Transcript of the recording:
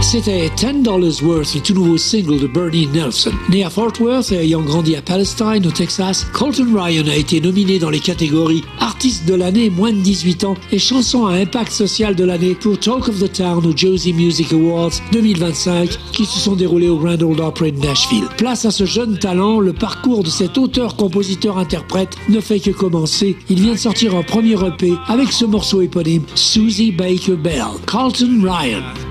C'était $10 Worth, le tout nouveau single de Bernie Nelson. Né à Fort Worth et ayant grandi à Palestine, au Texas, Colton Ryan a été nominé dans les catégories Artiste de l'année moins de 18 ans et Chanson à impact social de l'année pour Talk of the Town aux Josie Music Awards 2025 qui se sont déroulés au Grand Ole Opry de Nashville. Place à ce jeune talent, le parcours de cet auteur-compositeur-interprète ne fait que commencer. Il vient de sortir un premier EP avec ce morceau éponyme, Susie Baker Bell. Colton Ryan.